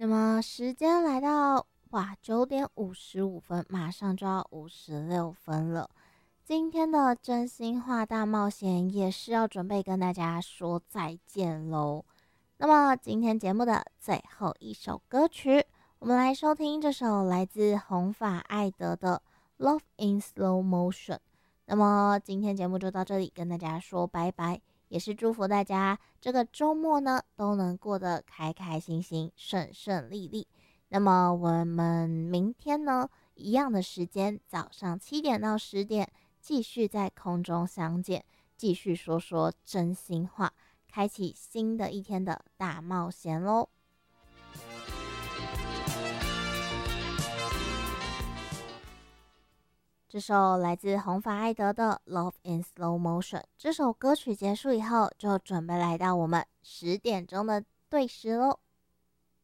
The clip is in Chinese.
那么时间来到9点55分，马上就要56分了。今天的真心话大冒险也是要准备跟大家说再见喽。那么今天节目的最后一首歌曲，我们来收听这首来自红发艾德的《Love in Slow Motion》。那么今天节目就到这里，跟大家说拜拜。也是祝福大家这个周末呢都能过得开开心心、顺顺利利。那么我们明天呢，一样的时间，早上7点到10点，继续在空中相见，继续说说真心话，开启新的一天的大冒险喽。这首来自红发艾德的《Love in Slow Motion》，这首歌曲结束以后，就准备来到我们10点钟的对时喽。